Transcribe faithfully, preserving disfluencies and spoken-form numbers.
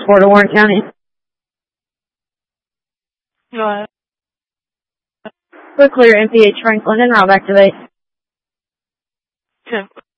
four to Warren County. Go ahead. We're clear, M P H Franklin, and route activate. Okay.